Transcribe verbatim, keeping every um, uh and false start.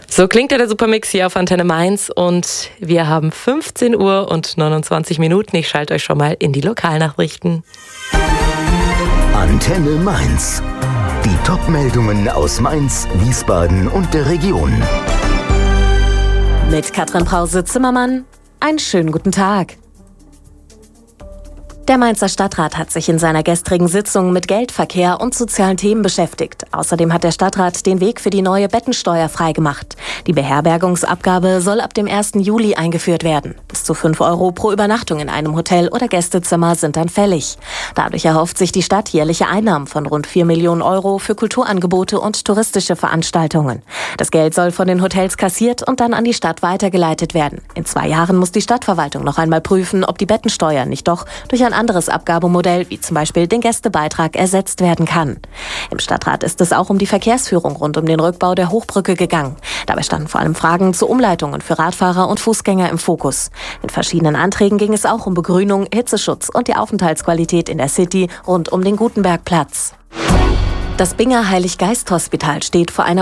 So klingt ja der Supermix hier auf Antenne Mainz und wir haben fünfzehn Uhr und neunundzwanzig Minuten. Ich schalte euch schon mal in die Lokalnachrichten. Antenne Mainz. Die Top-Meldungen aus Mainz, Wiesbaden und der Region. Mit Katrin Brause-Zimmermann. Einen schönen guten Tag. Der Mainzer Stadtrat hat sich in seiner gestrigen Sitzung mit Geldverkehr und sozialen Themen beschäftigt. Außerdem hat der Stadtrat den Weg für die neue Bettensteuer freigemacht. Die Beherbergungsabgabe soll ab dem ersten Juli eingeführt werden. Bis zu fünf Euro pro Übernachtung in einem Hotel oder Gästezimmer sind dann fällig. Dadurch erhofft sich die Stadt jährliche Einnahmen von rund vier Millionen Euro für Kulturangebote und touristische Veranstaltungen. Das Geld soll von den Hotels kassiert und dann an die Stadt weitergeleitet werden. In zwei Jahren muss die Stadtverwaltung noch einmal prüfen, ob die Bettensteuer nicht doch durch ein anderes Abgabemodell, wie zum Beispiel den Gästebeitrag, ersetzt werden kann. Im Stadtrat ist es auch um die Verkehrsführung rund um den Rückbau der Hochbrücke gegangen. Dabei standen vor allem Fragen zu Umleitungen für Radfahrer und Fußgänger im Fokus. In verschiedenen Anträgen ging es auch um Begrünung, Hitzeschutz und die Aufenthaltsqualität in der City rund um den Gutenbergplatz. Das Binger Heilig-Geist-Hospital steht vor einer